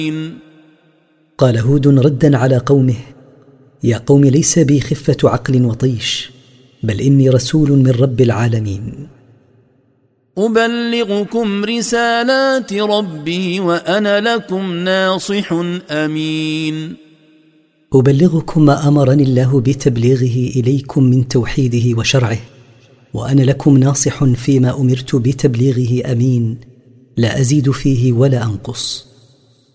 قال هود ردا على قومه: يا قوم، ليس بي خفة عقل وطيش، بل إني رسول من رب العالمين. أبلغكم رسالات ربي وأنا لكم ناصح أمين. أبلغكم ما أمرني الله بتبليغه إليكم من توحيده وشرعه، وأنا لكم ناصح فيما أمرت بتبليغه أمين، لا أزيد فيه ولا أنقص.